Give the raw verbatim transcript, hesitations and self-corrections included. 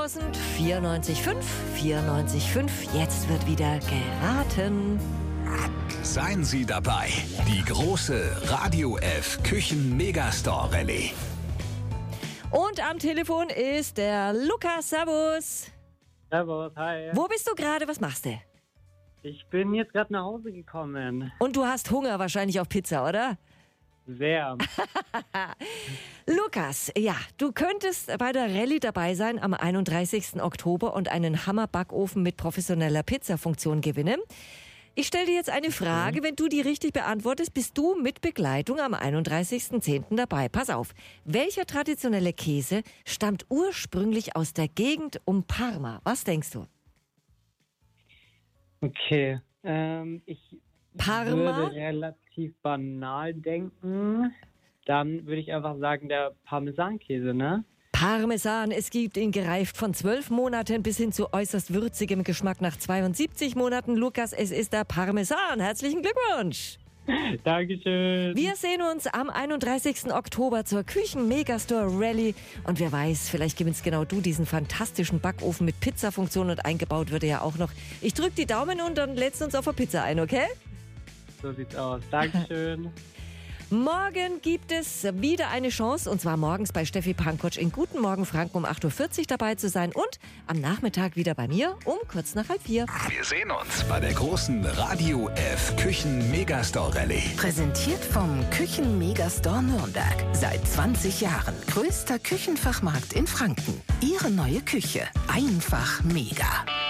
nulltausend vierundneunzig fünf vierundneunzig fünf. Jetzt wird wieder geraten. Seien Sie dabei. Die große Radio F Küchen Megastore Rallye. Und am Telefon ist der Lukas. Servus. Servus, hi. Wo bist du gerade? Was machst du? Ich bin jetzt gerade nach Hause gekommen. Und du hast Hunger wahrscheinlich auf Pizza, oder? Sehr. Lukas, ja, du könntest bei der Rallye dabei sein am einunddreißigsten Oktober und einen Hammerbackofen mit professioneller Pizzafunktion gewinnen. Ich stelle dir jetzt eine Frage. Wenn du die richtig beantwortest, bist du mit Begleitung am einunddreißigsten zehnten dabei. Pass auf. Welcher traditionelle Käse stammt ursprünglich aus der Gegend um Parma? Was denkst du? Okay, ähm, ich Parma? würde relativ banal denken. Dann würde ich einfach sagen, der Parmesankäse, ne? Parmesan, es gibt ihn gereift von zwölf Monaten bis hin zu äußerst würzigem Geschmack nach zweiundsiebzig Monaten. Lukas, es ist der Parmesan. Herzlichen Glückwunsch. Dankeschön. Wir sehen uns am einunddreißigsten Oktober zur Küchen-Megastore Rallye. Und wer weiß, vielleicht gewinnst genau du diesen fantastischen Backofen mit Pizzafunktion und eingebaut wird er ja auch noch. Ich drück die Daumen und dann lädst du uns auf eine Pizza ein, okay? So sieht's aus. Dankeschön. Morgen gibt es wieder eine Chance, und zwar morgens bei Steffi Pankotsch in Guten Morgen Franken um acht Uhr vierzig dabei zu sein und am Nachmittag wieder bei mir um kurz nach halb vier. Wir sehen uns bei der großen Radio F Küchen Megastore Rallye. Präsentiert vom Küchen Megastore Nürnberg. Seit zwanzig Jahren größter Küchenfachmarkt in Franken. Ihre neue Küche. Einfach mega.